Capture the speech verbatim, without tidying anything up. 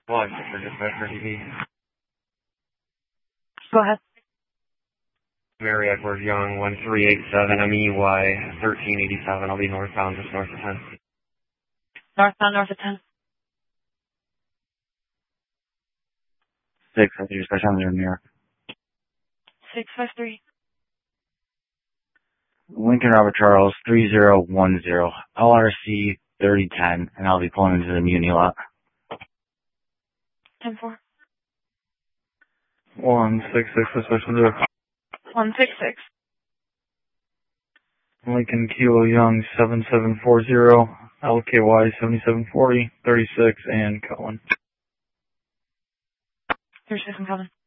Well, I think we're just better T V. Go ahead. Mary Edward Young, one three eight seven, M E Y, thirteen eighty-seven. I'll be northbound, just north of ten. Northbound, north of ten. Six, I think you're on there in New York. six five three. Lincoln Robert Charles, three zero one zero, L R C thirty ten, and I'll be pulling into the Muni lot. ten four. one six six, suspicion zero. one six six. Lincoln Kilo Young, seven seven four zero, L K Y seventy-seven forty, thirty-six, and Cohen. thirty-six and Cohen.